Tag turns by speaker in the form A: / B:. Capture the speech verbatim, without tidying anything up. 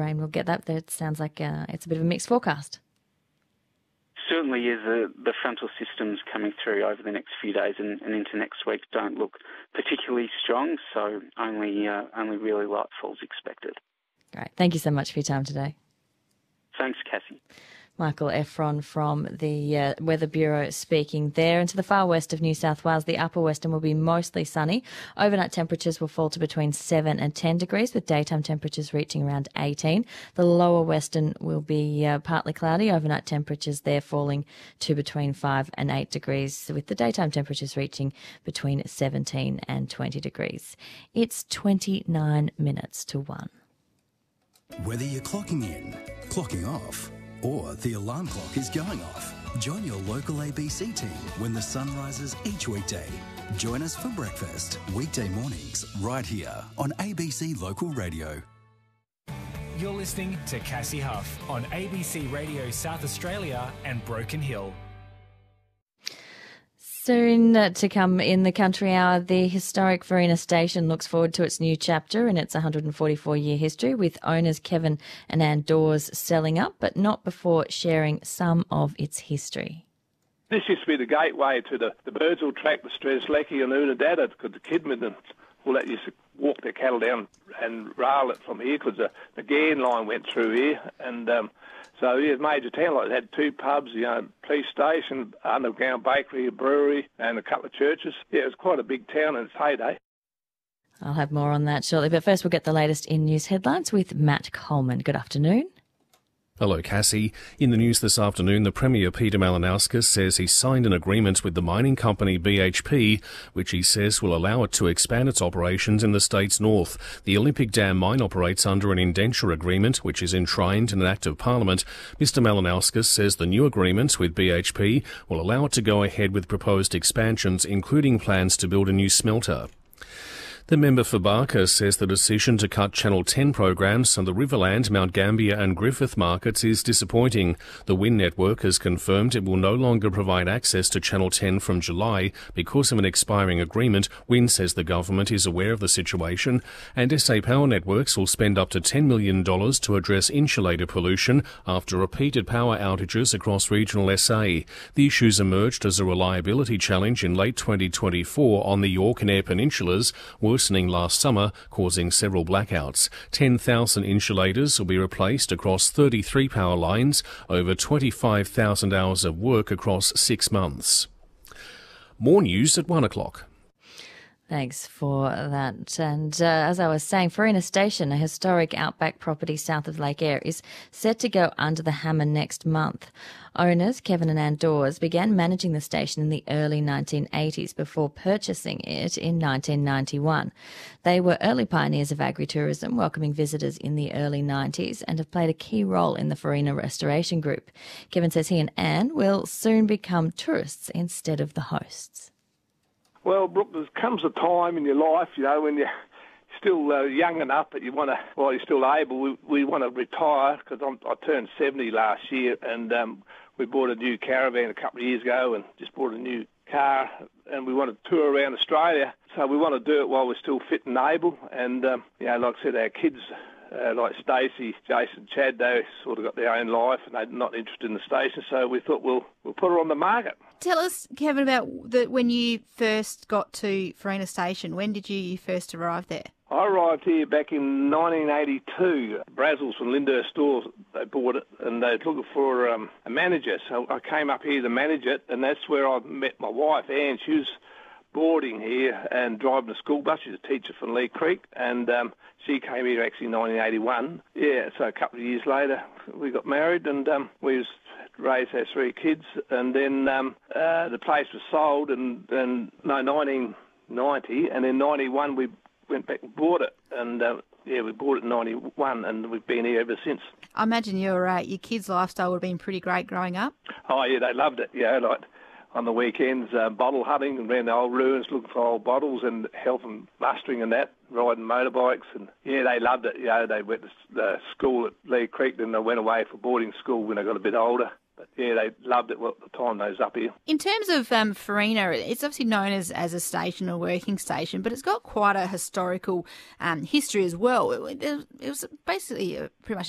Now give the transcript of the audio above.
A: rain will get that. It sounds like uh, it's a bit of a mixed forecast.
B: Certainly is. The, the frontal systems coming through over the next few days and, and into next week don't look particularly strong, so only uh, only really light falls expected.
A: Great. Thank you so much for your time today.
B: Thanks, Cassie.
A: Michael Efron from the uh, Weather Bureau speaking there. And to the far west of New South Wales, the upper western will be mostly sunny. Overnight temperatures will fall to between seven and ten degrees, with daytime temperatures reaching around eighteen. The lower western will be uh, partly cloudy. Overnight temperatures there falling to between five and eight degrees, with the daytime temperatures reaching between seventeen and twenty degrees. It's twenty-nine minutes to one.
C: Whether you're clocking in, clocking off, or the alarm clock is going off, join your local A B C team when the sun rises each weekday. Join us for breakfast, weekday mornings, right here on A B C Local Radio.
D: You're listening to Cassie Huff on A B C Radio South Australia and Broken Hill.
A: Soon to come in the Country Hour, the historic Farina Station looks forward to its new chapter in its one hundred forty-four year history, with owners Kevin and Ann Dawes selling up, but not before sharing some of its history.
E: This used to be the gateway to the, the Birdsville track, the Streslecki and Unadada, because the Kidman and all that used to walk their cattle down and rail it from here, because the, the Gairn line went through here. And um, so, yeah, major town, like it had two pubs, you know, police station, underground bakery, a brewery, and a couple of churches. Yeah, it was quite a big town in its heyday.
A: I'll have more on that shortly, but first we'll get the latest in news headlines with Matt Coleman. Good afternoon.
F: Hello, Cassie. In the news this afternoon, the Premier Peter Malinauskas says he signed an agreement with the mining company B H P, which he says will allow it to expand its operations in the state's north. The Olympic Dam mine operates under an indenture agreement, which is enshrined in an Act of Parliament. Mister Malinauskas says the new agreement with B H P will allow it to go ahead with proposed expansions, including plans to build a new smelter. The member for Barker says the decision to cut Channel ten programs on the Riverland, Mount Gambier and Griffith markets is disappointing. The Win Network has confirmed it will no longer provide access to Channel ten from July because of an expiring agreement. Win says the government is aware of the situation, and S A Power Networks will spend up to ten million dollars to address insulator pollution after repeated power outages across regional S A. The issues emerged as a reliability challenge in late twenty twenty-four on the York and Eyre Peninsulas, worsening last summer, causing several blackouts. ten thousand insulators will be replaced across thirty-three power lines, over twenty-five thousand hours of work across six months. More news at one o'clock.
A: Thanks for that. And uh, as I was saying, Farina Station, a historic outback property south of Lake Eyre, is set to go under the hammer next month. Owners, Kevin and Ann Dawes, began managing the station in the early nineteen eighties before purchasing it in nineteen ninety-one. They were early pioneers of agritourism, welcoming visitors in the early nineties, and have played a key role in the Farina Restoration Group. Kevin says he and Ann will soon become tourists instead of the hosts.
E: Well, Brooke, there comes a time in your life, you know, when you're still uh, young enough, but you want to, while you're still able, we, we want to retire, because I turned seventy last year, and um, we bought a new caravan a couple of years ago and just bought a new car, and we want to tour around Australia. So we want to do it while we're still fit and able, and, um, you know, like I said, our kids, uh, like Stacey, Jason, Chad, they sort of got their own life, and they're not interested in the station, so we thought we'll, we'll put her on the market.
G: Tell us, Kevin, about the, when you first got to Farina Station. When did you first arrive there?
E: I arrived here back in nineteen eighty-two. Brazells from Lyndhurst Stores, they bought it, and they were looking for um, a manager. So I came up here to manage it, and that's where I met my wife, Anne. She was boarding here and driving a school bus. She's a teacher from Lee Creek, and um, she came here actually in nineteen eighty-one. Yeah, so a couple of years later, we got married, and um, we was raised our three kids, and then um, uh, the place was sold, and, and no, nineteen ninety, and in ninety-one we went back and bought it, and uh, yeah, we bought it in ninety-one, and we've been here ever since.
G: I imagine your uh, your kids' lifestyle would have been pretty great growing up.
E: Oh yeah, they loved it. Yeah, like on the weekends, uh, bottle hunting and around the old ruins looking for old bottles and helping mustering and that, riding motorbikes, and yeah, they loved it. You know, they went to the school at Lee Creek, then they went away for boarding school when they got a bit older. But yeah, they loved it at the time they was up here.
G: In terms of um, Farina, it's obviously known as, as a station, a working station, but it's got quite a historical um, history as well. It, it was basically a, pretty much